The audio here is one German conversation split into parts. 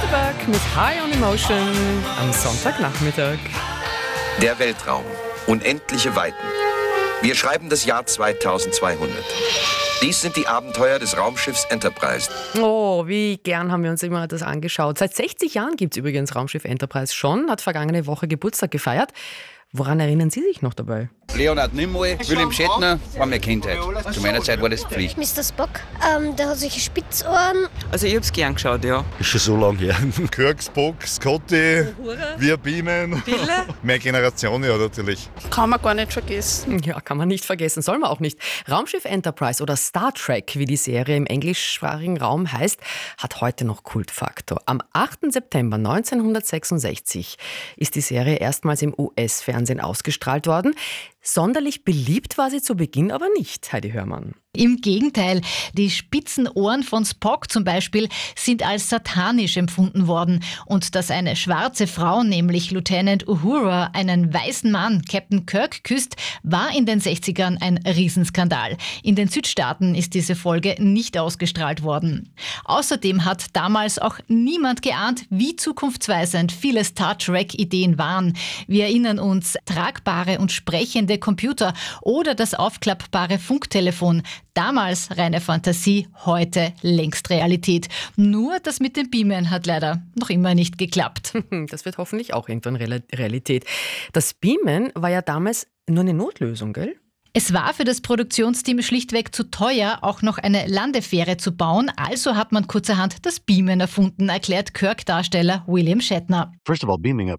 Cronenberg mit High on Emotion am Sonntagnachmittag. Der Weltraum. Unendliche Weiten. Wir schreiben das Jahr 2200. Dies sind die Abenteuer des Raumschiffs Enterprise. Oh, wie gern haben wir uns immer das angeschaut. Seit 60 Jahren gibt es übrigens Raumschiff Enterprise schon, hat vergangene Woche Geburtstag gefeiert. Woran erinnern Sie sich noch dabei? Leonard Nimoy, William Shatner war meine Kindheit. Zu meiner Zeit war das Pflicht. Mr. Spock, der hat solche Spitzohren. Also ich hab's gern geschaut, ja. Ist schon so lange her. Kirk, Spock, Scotty, wir beamen. Pille? Mehr Generation, ja, natürlich. Kann man gar nicht vergessen. Ja, kann man nicht vergessen, soll man auch nicht. Raumschiff Enterprise oder Star Trek, wie die Serie im englischsprachigen Raum heißt, hat heute noch Kultfaktor. Am 8. September 1966 ist die Serie erstmals im US-Fernsehen ausgestrahlt worden. Sonderlich beliebt war sie zu Beginn aber nicht, Heidi Hörmann. Im Gegenteil, die spitzen Ohren von Spock zum Beispiel sind als satanisch empfunden worden. Und dass eine schwarze Frau, nämlich Lieutenant Uhura, einen weißen Mann, Captain Kirk, küsst, war in den 60ern ein Riesenskandal. In den Südstaaten ist diese Folge nicht ausgestrahlt worden. Außerdem hat damals auch niemand geahnt, wie zukunftsweisend viele Star Trek-Ideen waren. Wir erinnern uns, tragbare und sprechende Computer oder das aufklappbare Funktelefon. Damals reine Fantasie, heute längst Realität. Nur das mit dem Beamen hat leider noch immer nicht geklappt. Das wird hoffentlich auch irgendwann Realität. Das Beamen war ja damals nur eine Notlösung, gell? Es war für das Produktionsteam schlichtweg zu teuer, auch noch eine Landefähre zu bauen. Also hat man kurzerhand das Beamen erfunden, erklärt Kirk-Darsteller William Shatner. Beamen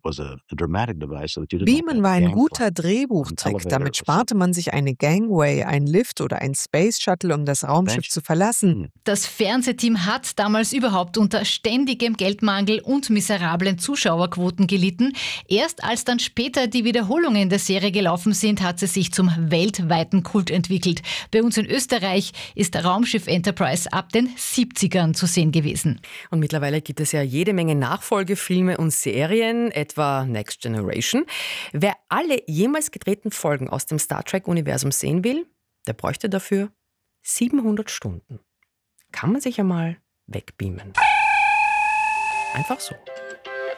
war ein guter Drehbuchtrick. Damit sparte man sich eine Gangway, ein Lift oder ein Space Shuttle, um das Raumschiff zu verlassen. Das Fernsehteam hat damals überhaupt unter ständigem Geldmangel und miserablen Zuschauerquoten gelitten. Erst als dann später die Wiederholungen der Serie gelaufen sind, hat sie sich zum weltweiten Kult entwickelt. Bei uns in Österreich ist Raumschiff Enterprise ab den 70ern zu sehen gewesen. Und mittlerweile gibt es ja jede Menge Nachfolgefilme und Serien, etwa Next Generation. Wer alle jemals gedrehten Folgen aus dem Star Trek-Universum sehen will, der bräuchte dafür 700 Stunden. Kann man sich einmal wegbeamen. Einfach so.